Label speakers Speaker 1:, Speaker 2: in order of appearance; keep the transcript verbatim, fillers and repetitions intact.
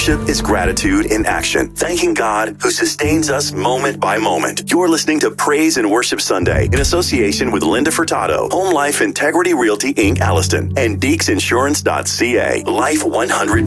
Speaker 1: Worship is gratitude in action, thanking God who sustains us moment by moment. You're listening to Praise and Worship Sunday in association with Linda Furtado, Home Life Integrity Realty Incorporated. Alliston, and Deeks Insurance dot C A. Life one hundred